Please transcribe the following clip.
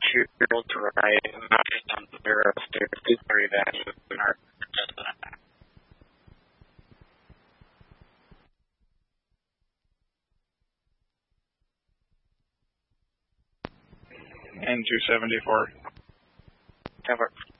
2 to right, mounted on 0 stairs, 230 value in our and 274. cover.